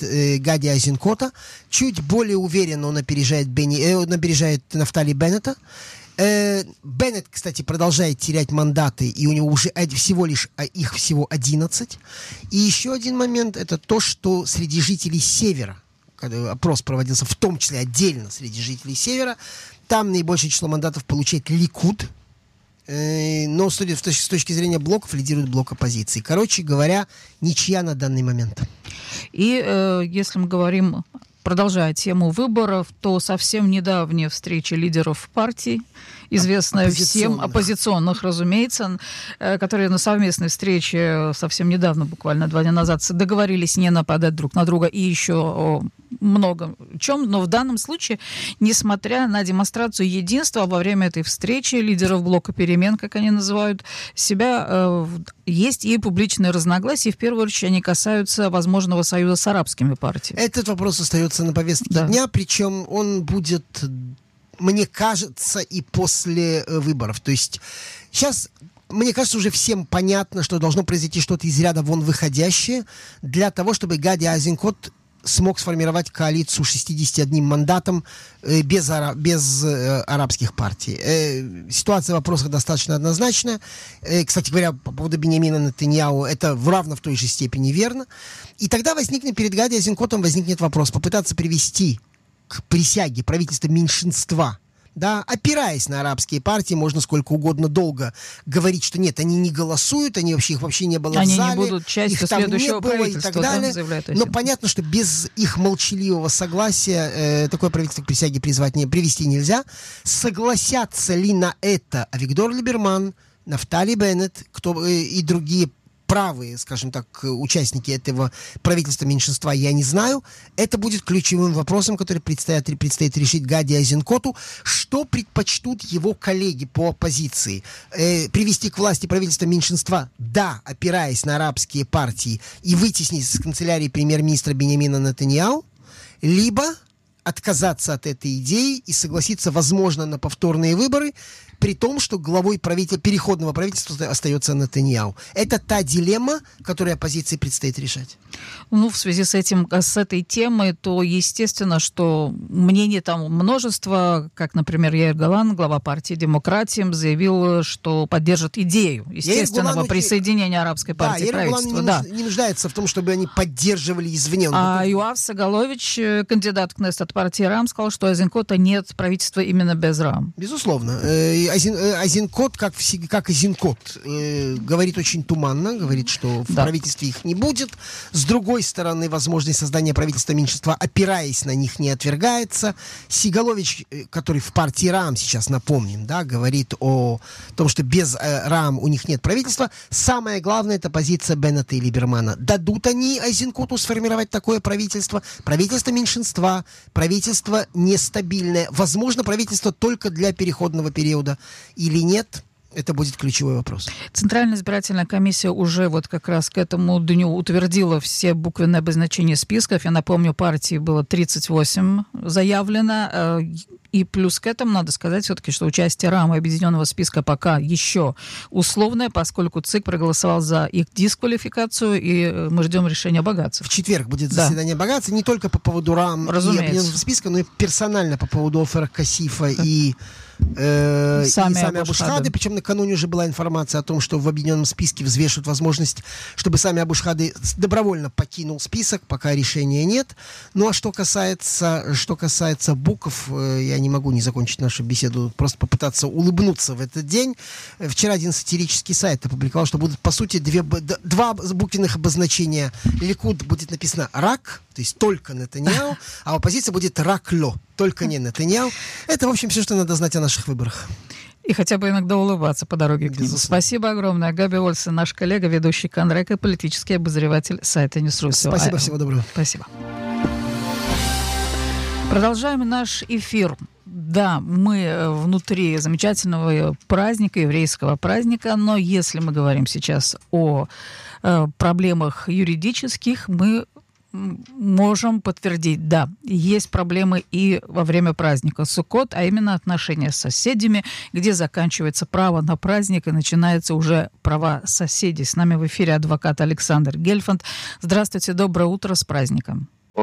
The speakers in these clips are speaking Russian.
Гади Айзенкота. Чуть более уверенно он опережает Нафтали Беннета. Беннет, кстати, продолжает терять мандаты, и у него уже их всего 11. И еще один момент, это то, что среди жителей Севера, когда опрос проводился в том числе отдельно среди жителей Севера, там наибольшее число мандатов получает Ликуд, но с точки зрения блоков лидирует блок оппозиции. Короче говоря, ничья на данный момент. И если мы говорим, продолжая тему выборов, то совсем недавняя встреча лидеров партий, известная всем, оппозиционных, разумеется, которые на совместной встрече совсем недавно, буквально 2 дня назад, договорились не нападать друг на друга и еще много чем. Но в данном случае, несмотря на демонстрацию единства во время этой встречи лидеров блока перемен, как они называют себя, есть и публичные разногласия. В первую очередь они касаются возможного союза с арабскими партиями. Этот вопрос остается на повестке дня, причем он будет, мне кажется, и после выборов. То есть сейчас, мне кажется, уже всем понятно, что должно произойти что-то из ряда вон выходящее для того, чтобы Гади Айзенкот смог сформировать коалицию 61 мандатом без арабских партий. Ситуация в вопросах достаточно однозначная. Кстати говоря, по поводу Биньямина Нетаньяху, это равно в той же степени верно. И тогда перед Гади Айзенкотом возникнет вопрос попытаться привести к присяге правительства меньшинства. Да, опираясь на арабские партии, можно сколько угодно долго говорить, что нет, они не голосуют, их вообще не было в зале, они не будут частью следующего правительства, и так далее. Но понятно, что без их молчаливого согласия такое правительство к присяге привести нельзя. Согласятся ли на это Авигдор Либерман, Нафтали Беннет и другие правые, скажем так, участники этого правительства меньшинства, я не знаю. Это будет ключевым вопросом, который предстоит решить Гади Айзенкоту. Что предпочтут его коллеги по оппозиции? Привести к власти правительство меньшинства, да, опираясь на арабские партии, и вытеснить из канцелярии премьер-министра Биньямина Нетаньяху, либо отказаться от этой идеи и согласиться, возможно, на повторные выборы, при том, что главой переходного правительства остается Нетаньяху. Это та дилемма, которую оппозиции предстоит решать. В связи с этой темой, то естественно, что мнений там множество, как, например, Яир Голан, глава партии «Демократия», заявил, что поддержит идею естественного присоединения арабской партии к правительству. Яир Голан не нуждается в том, чтобы они поддерживали извне. А Юав Сагалович, кандидат в Кнессет от партии РАМ, сказал, что Айзенкота нет правительства именно без РАМ. Безусловно. Айзенкот, как Айзенкот, говорит очень туманно, говорит, что в правительстве их не будет. С другой стороны, возможность создания правительства меньшинства, опираясь на них, не отвергается. Сигалович, который в партии РАМ сейчас, напомним, говорит о том, что без РАМ у них нет правительства. Самое главное, это позиция Беннета и Либермана. Дадут они Айзенкоту сформировать такое правительство? Правительство меньшинства, правительство нестабильное. Возможно, правительство только для переходного периода или нет? Это будет ключевой вопрос. Центральная избирательная комиссия уже как раз к этому дню утвердила все буквенные обозначения списков. Я напомню, партий было 38 заявлено. И плюс к этому надо сказать все-таки, что участие РАМа объединенного списка пока еще условное, поскольку ЦИК проголосовал за их дисквалификацию, и мы ждем решения Багадзе. В четверг будет заседание Багадзе, не только по поводу РАМ и объединенного списка, но и персонально по поводу Офера Касифа и Сами Абу-Шхады. Причем накануне уже была информация о том, что в объединенном списке взвешивают возможность, чтобы Сами Абу-Шхады добровольно покинул список, пока решения нет. Ну а что касается букв, я не могу не закончить нашу беседу, просто попытаться улыбнуться в этот день. Вчера один сатирический сайт опубликовал, что будут, по сути, два буквенных обозначения. Ликуд будет написано «рак», то есть только Нетаньяху, а оппозиция будет «ракло», только не Нетаньяху. Это, в общем, все, что надо знать о наших выборах. И хотя бы иногда улыбаться по дороге к ним. Спасибо огромное. Габи Ольсен, наш коллега, ведущий Канрек и политический обозреватель сайта Ньюсру. Спасибо, всего доброго. Спасибо. Продолжаем наш эфир. Да, мы внутри замечательного праздника, еврейского праздника, но если мы говорим сейчас о проблемах юридических, мы можем подтвердить, да, есть проблемы и во время праздника Суккот, а именно отношения с соседями, где заканчивается право на праздник и начинаются уже права соседей. С нами в эфире адвокат Александр Гельфанд. Здравствуйте, доброе утро, с праздником.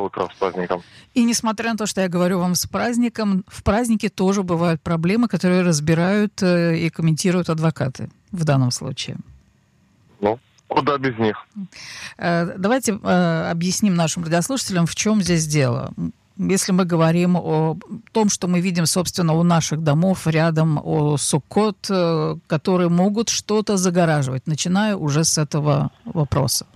утро, с праздником. И несмотря на то, что я говорю вам с праздником, в празднике тоже бывают проблемы, которые разбирают и комментируют адвокаты в данном случае. Ну, куда без них? Давайте объясним нашим радиослушателям, в чем здесь дело. Если мы говорим о том, что мы видим, собственно, у наших домов рядом, о суккот, которые могут что-то загораживать, начиная уже с этого вопроса.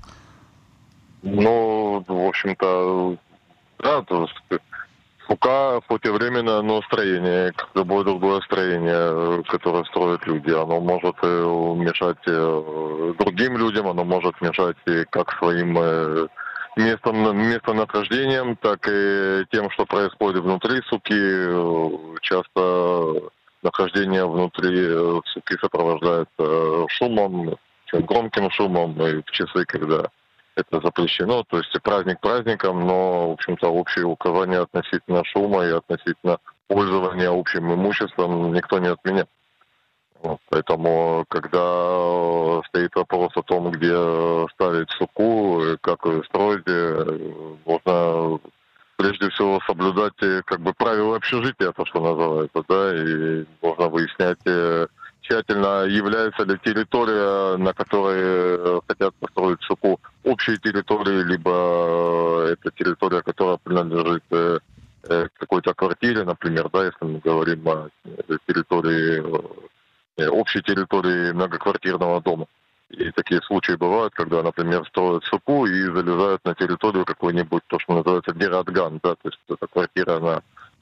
Ну, в общем-то, да, то есть сука, хоть и временное, но строение, как любое другое строение, которое строят люди, оно может мешать другим людям, оно может мешать как своим местонахождением, так и тем, что происходит внутри суки. Часто нахождение внутри суки сопровождается шумом, очень громким шумом, и в часы, когда это запрещено. То есть праздник праздником, но, в общем-то, общие указания относительно шума и относительно пользования общим имуществом никто не отменял. Вот, поэтому, когда стоит вопрос о том, где ставить суку, как ее строить, нужно прежде всего соблюдать как бы правила общежития, то, что называется, да, и нужно выяснять тщательно, является ли территория, на которой хотят построить суку, общей территорией, либо это территория, которая принадлежит какой-то квартире, например, да, если мы говорим о территории, общей территории многоквартирного дома. И такие случаи бывают, когда, например, строят суку и залезают на территорию какой-нибудь, то, что называется диратган, да, то есть это квартира на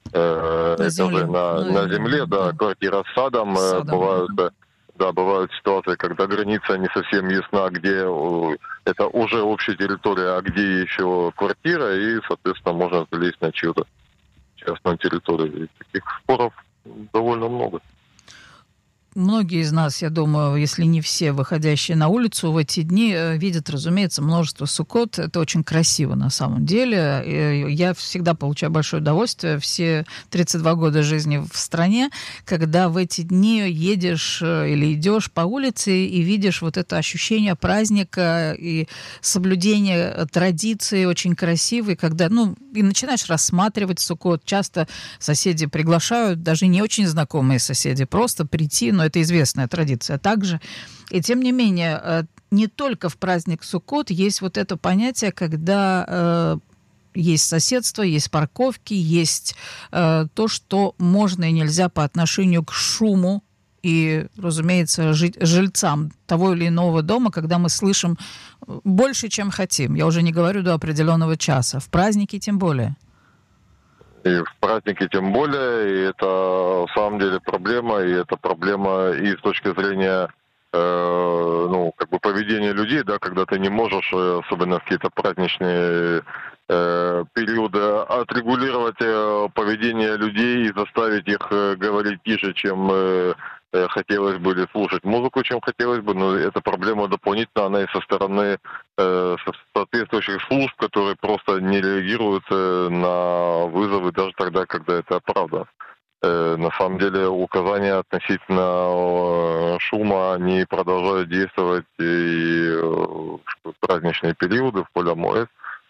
земле, да, квартира с садом. Бывают ситуации, когда граница не совсем ясна, где это уже общая территория, а где еще квартира, и, соответственно, можно залезть на чью-то частную территорию. И таких споров довольно много. Многие из нас, я думаю, если не все, выходящие на улицу в эти дни, видят, разумеется, множество суккот. Это очень красиво на самом деле. И я всегда получаю большое удовольствие, все 32 года жизни в стране, когда в эти дни едешь или идешь по улице и видишь вот это ощущение праздника и соблюдения традиции очень красивой, когда, и начинаешь рассматривать суккот. Часто соседи приглашают, даже не очень знакомые соседи, просто прийти, но это известная традиция также. И тем не менее, не только в праздник Суккот есть вот это понятие, когда есть соседство, есть парковки, есть то, что можно и нельзя по отношению к шуму и, разумеется, жильцам того или иного дома, когда мы слышим больше, чем хотим. Я уже не говорю до определенного часа. В праздники тем более. И в праздники тем более, и это в самом деле проблема, и это проблема и с точки зрения поведения людей, да, когда ты не можешь, особенно в какие-то праздничные периоды, отрегулировать поведение людей и заставить их говорить тише, чем хотелось бы, или слушать музыку, чем хотелось бы, но эта проблема дополнительно, она и со стороны соответствующих служб, которые просто не реагируют на вызовы даже тогда, когда это оправдано. На самом деле указания относительно шума, они продолжают действовать и в праздничные периоды, в Поле-Моэд,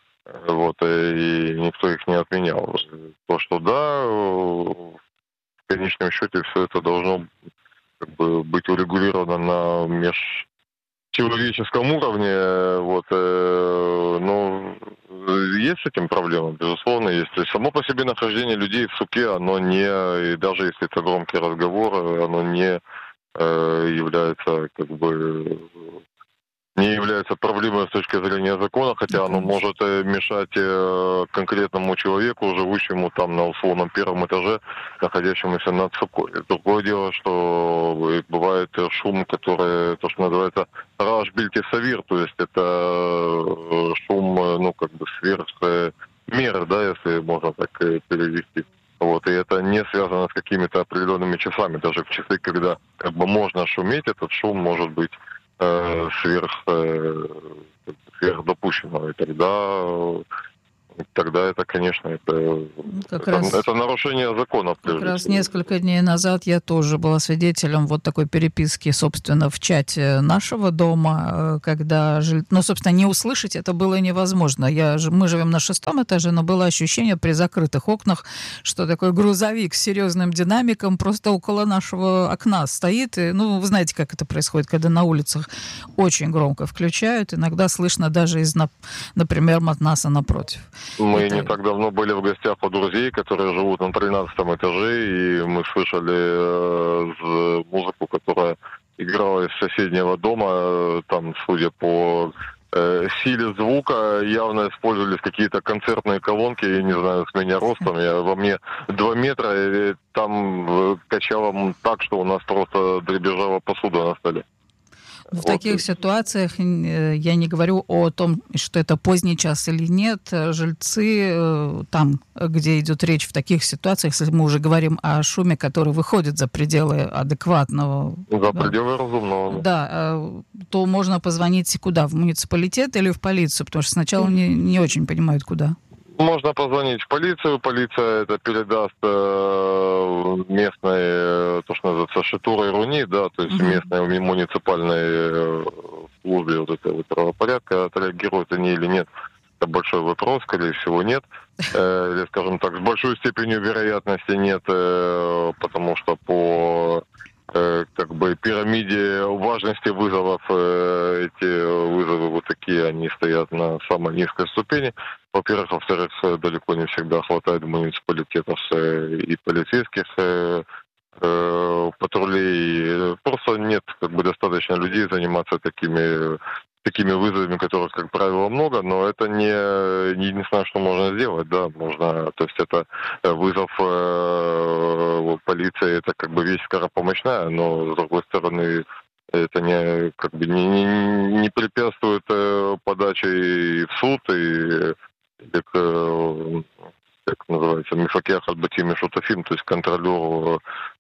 и никто их не отменял. То, что да, в конечном счете все это должно быть урегулировано на межчеловеческом уровне, но есть с этим проблема, безусловно, есть. То есть само по себе нахождение людей в суке, оно не, и даже если это громкий разговор, оно не является не является проблемой с точки зрения закона, хотя оно может мешать конкретному человеку, живущему там на условном первом этаже, находящемуся над сукой. Другое дело, что бывает шум, который, то, что называется, раш бильти савир, то есть это шум, сверх меры, да, если можно так перевести. И это не связано с какими-то определенными часами. Даже в часы, когда можно шуметь, этот шум может быть сверхдопущенного. И тогда тогда это, конечно, это нарушение закона. Как раз несколько дней назад я тоже была свидетелем вот такой переписки, собственно, в чате нашего дома, когда, собственно, не услышать это было невозможно. Мы живем на 6-м этаже, но было ощущение при закрытых окнах, что такой грузовик с серьезным динамиком просто около нашего окна стоит. И, вы знаете, как это происходит, когда на улицах очень громко включают, иногда слышно даже из, например, Матнаса напротив. Мы не так давно были в гостях у друзей, которые живут на 13-м этаже, и мы слышали музыку, которая играла из соседнего дома. Там, судя по силе звука, явно использовались какие-то концертные колонки, я не знаю, с меня ростом, во мне 2 метра, и там качало так, что у нас просто дребезжала посуда на столе. В таких ситуациях я не говорю о том, что это поздний час или нет. Жильцы там, где идет речь в таких ситуациях, если мы уже говорим о шуме, который выходит за пределы адекватного... За пределы разумного. Да, то можно позвонить куда? В муниципалитет или в полицию? Потому что сначала не очень понимают, куда. Можно позвонить в полицию, полиция это передаст местной, то, что называется, шитурой руни, да, то есть местной муниципальной службе вот этого правопорядка, отреагируют они или нет. Это большой вопрос, скорее всего, нет. Или, скажем так, с большой степенью вероятности нет, потому что по пирамиде важности вызовов, эти вызовы вот такие, они стоят на самой низкой ступени. Во-первых, во-вторых, далеко не всегда хватает в муниципалитетах и полицейских патрулей. Просто нет достаточно людей заниматься такими вызовами, которых, как правило, много, но это не единственное, что можно сделать, да, можно, то есть это вызов полиции, это вещь скоропомощная, но, с другой стороны, это не препятствует подаче и в суд, и как называется, мифакех аль-батими шутафим, то есть контролеру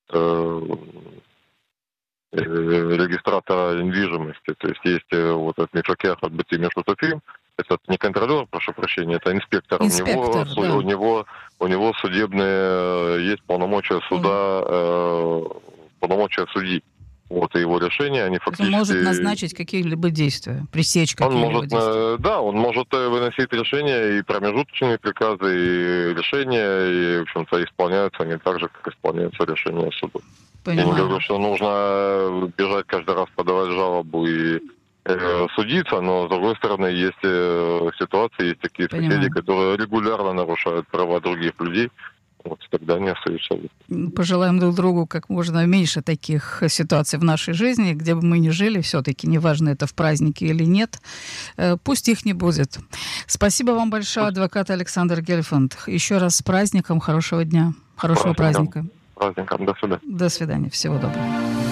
регистратора недвижимости. То есть вот этот мифакех аль-батими шутафим, это не контролер, прошу прощения, это инспектор. У него судебные, есть полномочия суда, полномочия судьи. Вот, и его решения, они фактически... Он может назначить какие-либо действия, пресечь какие-либо действия. Да, он может выносить решения, и промежуточные приказы, и решения, и, в общем-то, исполняются они так же, как исполняются решения суда. Понимаю. Я не говорю, что нужно бежать каждый раз, подавать жалобу и судиться, но, с другой стороны, есть ситуации, есть такие соседи, которые регулярно нарушают права других людей. Вот тогда не остаются. Пожелаем друг другу как можно меньше таких ситуаций в нашей жизни, где бы мы ни жили, все-таки, неважно, это в празднике или нет, пусть их не будет. Спасибо вам большое, адвокат Александр Гельфанд. Еще раз с праздником, хорошего дня, хорошего праздника. Праздником, до свидания. До свидания, всего доброго.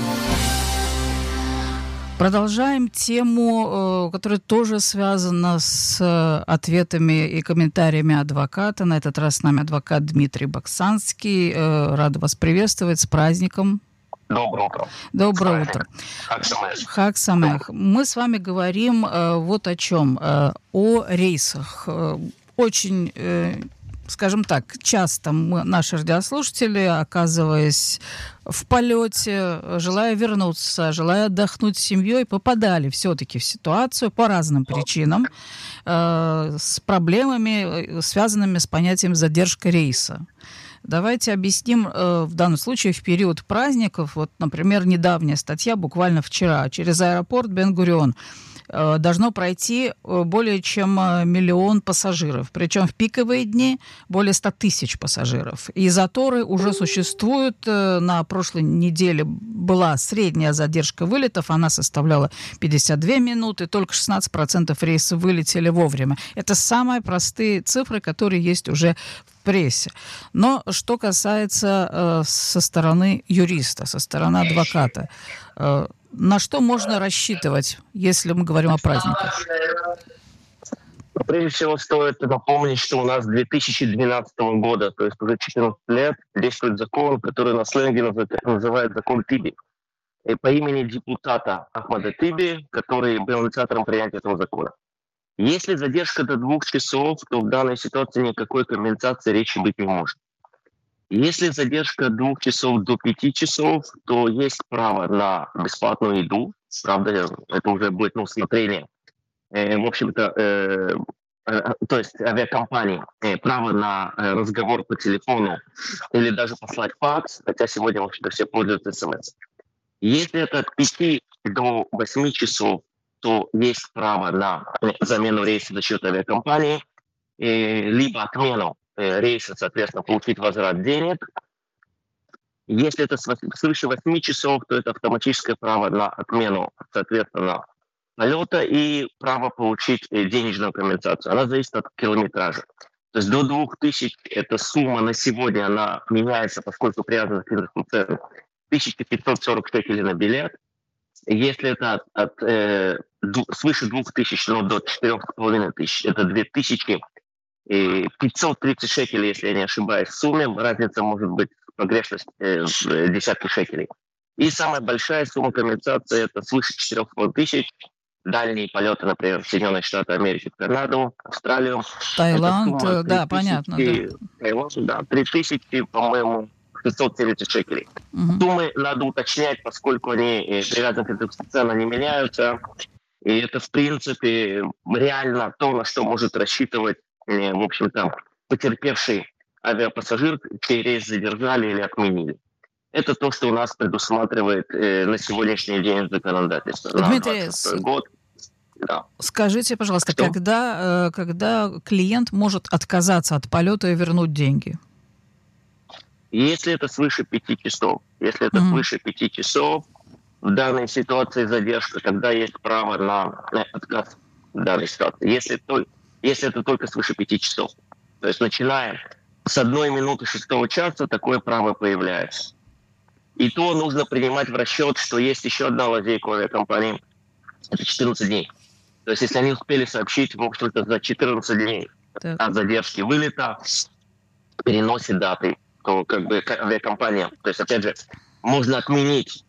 Продолжаем тему, которая тоже связана с ответами и комментариями адвоката. На этот раз с нами адвокат Дмитрий Баксанский. Рада вас приветствовать. С праздником. Доброе утро. Доброе утро. Хаг Самех. Мы с вами говорим вот о чем. О рейсах. Очень... Скажем так, часто наши радиослушатели, оказываясь в полете, желая вернуться, желая отдохнуть с семьей, попадали все-таки в ситуацию по разным причинам с проблемами, связанными с понятием задержка рейса. Давайте объясним в данном случае в период праздников. Вот, например, недавняя статья, буквально вчера, через аэропорт Бен-Гурион должно пройти более чем 1 миллион пассажиров. Причем в пиковые дни более 100 тысяч пассажиров. И заторы уже существуют. На прошлой неделе была средняя задержка вылетов. Она составляла 52 минуты. Только 16% рейсов вылетели вовремя. Это самые простые цифры, которые есть уже в прессе. Но что касается со стороны юриста, со стороны адвоката, на что можно рассчитывать, если мы говорим о праздниках? Прежде всего, стоит напомнить, что у нас с 2012 года, то есть уже 14 лет, действует закон, который на сленге называют закон Тиби. И по имени депутата Ахмада Тиби, который был инициатором принятия этого закона. Если задержка до 2 часов, то в данной ситуации никакой компенсации речи быть не может. Если задержка от 2 часов до 5 часов, то есть право на бесплатную еду. Правда, это уже будет на усмотрение. В общем-то, то есть авиакомпании, право на разговор по телефону или даже послать факс, хотя сегодня, в общем-то, все пользуются СМС. Если это от 5 до 8 часов, то есть право на замену рейса за счет авиакомпании, либо отмену рейса, соответственно, получить возврат денег. Если это свыше 8 часов, то это автоматическое право на отмену, соответственно, полета и право получить денежную компенсацию. Она зависит от километража. То есть до 2000 эта сумма на сегодня, она меняется, поскольку привязана к индексу цен, 1540 шекелей на билет. Если это свыше 2000, но до 4500, это 2530 шекелей, если я не ошибаюсь, в сумме. Разница может быть погрешность в десятки шекелей. И самая большая сумма компенсации – это свыше 4500. Дальние полеты, например, в Соединенные Штаты Америки, в Канаду, Австралию. Таиланд, да, понятно. Да. Таиланд, да, 3000, по-моему, 670 шекелей. Суммы надо уточнять, поскольку они привязаны к индексу цен, они меняются. И это, в принципе, реально то, на что может рассчитывать, в общем-то, потерпевший авиапассажир, чей рейс задержали или отменили. Это то, что у нас предусматривает на сегодняшний день законодательство. Дмитрий, год. Да. Скажите, пожалуйста, когда клиент может отказаться от полета и вернуть деньги? Если это свыше 5 часов. Если это свыше 5 часов, в данной ситуации задержка, тогда есть право на отказ в данной ситуации. Если это только свыше 5 часов. То есть начиная с 1 минуты 6 часа такое право появляется. И то нужно принимать в расчет, что есть еще одна лазейка у авиакомпании. Это 14 дней. То есть если они успели сообщить, в общем-то, за 14 дней о задержке вылета, переносе даты, то как бы авиакомпания, то есть, опять же, можно отменить,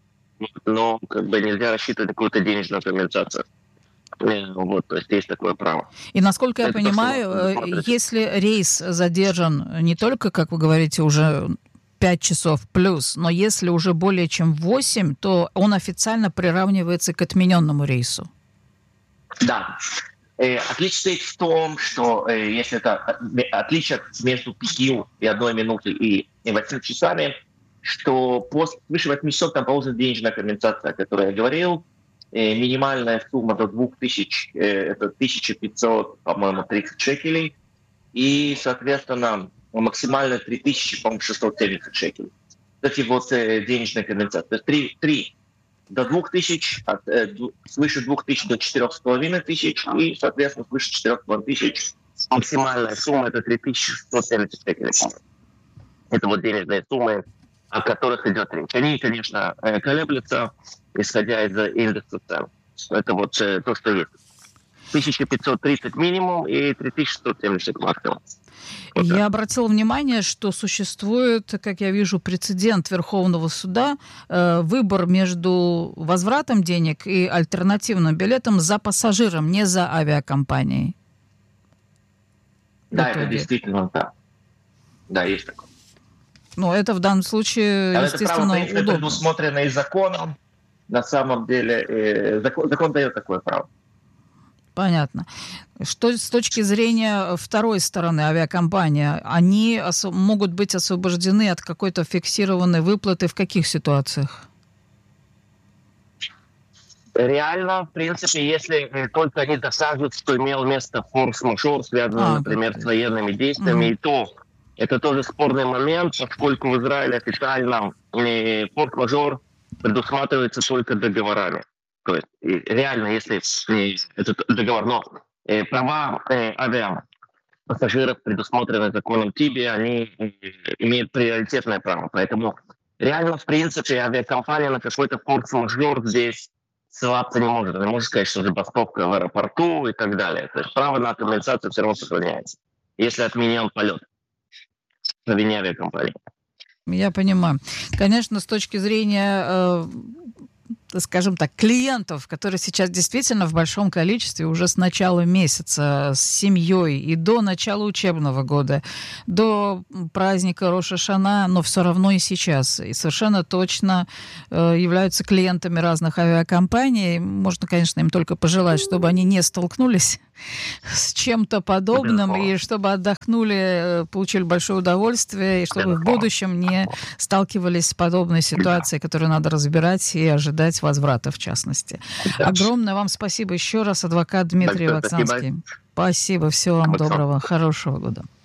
но как бы нельзя рассчитывать на какую-то денежную компенсацию. Вот, то есть есть такое право. И насколько я понимаю, если рейс задержан не только, как вы говорите, уже 5 часов плюс, но если уже более чем 8, то он официально приравнивается к отмененному рейсу. Да. Отличие стоит в том, что если это отличие между 5 и 1 минутой и 8 часами, что свыше 8 часов там положена денежная компенсация, о которой я говорил. Минимальная сумма до 2000 это 1500, по-моему, 30 шекелей. И, соответственно, максимально 3000, по-моему, 670 шекелей. Кстати, вот денежная компенсация. То есть 3 до 2000, свыше 2000 до 4500 и, соответственно, свыше 4500 максимальная сумма это 3670 шекелей. Это вот денежные суммы, о которых идет речь. Они, конечно, колеблются, исходя из индекса цен. Это вот то, что есть. 1530 минимум и 3670 максимум. Вот я обратила внимание, что существует, как я вижу, прецедент Верховного суда, выбор между возвратом денег и альтернативным билетом за пассажиром, не за авиакомпанией. Да, это действительно так. Да, есть такое. Но это в данном случае, естественно, это право, удобно. предусмотрено и законом. На самом деле, закон дает такое право. Понятно. Что с точки зрения второй стороны авиакомпании, они могут быть освобождены от какой-то фиксированной выплаты в каких ситуациях? Реально, в принципе, если только они докажут, что имел место форс-мажор, связанный, например, с военными действиями, и то это тоже спорный момент, поскольку в Израиле официально форс-мажор предусматривается только договорами. То есть реально, если этот договор, но права авиапассажиров, предусмотренные законом ТИБИ, они имеют приоритетное право. Поэтому реально, в принципе, авиакомпания на какой-то форс-мажор здесь ссылаться не может. Она может сказать, что забастовка в аэропорту и так далее. То есть право на компенсацию все равно сохраняется, если отменен полет по вине авиакомпании. Я понимаю. Конечно, с точки зрения скажем так, клиентов, которые сейчас действительно в большом количестве уже с начала месяца, с семьей и до начала учебного года, до праздника Рош ха-Шана, но все равно и сейчас. И совершенно точно являются клиентами разных авиакомпаний. Можно, конечно, им только пожелать, чтобы они не столкнулись с чем-то подобным, и чтобы отдохнули, получили большое удовольствие, и чтобы в будущем не сталкивались с подобной ситуацией, которую надо разбирать и ожидать возврата, в частности. Огромное вам спасибо еще раз, адвокат Дмитрий Ваксанский. Спасибо, всего вам доброго, хорошего года.